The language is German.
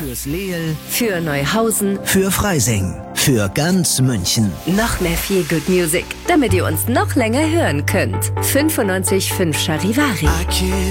Fürs Leel, für Neuhausen, für Freising, für ganz München. noch mehr viel Good Music, damit ihr uns noch länger hören könnt. 95.5 Charivari. I can't